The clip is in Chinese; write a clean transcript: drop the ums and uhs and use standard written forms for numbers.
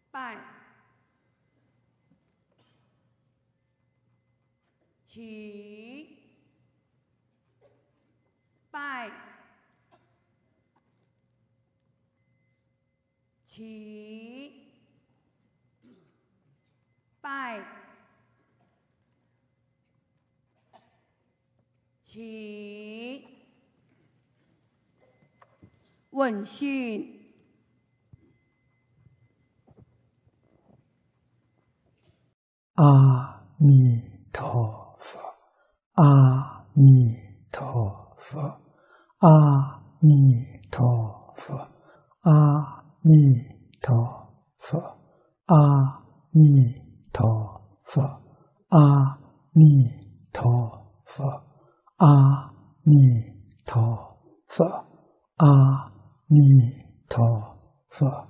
拜，起，拜，起，拜，起，问讯。 阿弥陀佛，阿弥陀佛，阿弥陀佛，阿弥陀佛，阿弥陀佛，阿弥陀佛，阿弥陀佛，阿弥陀佛。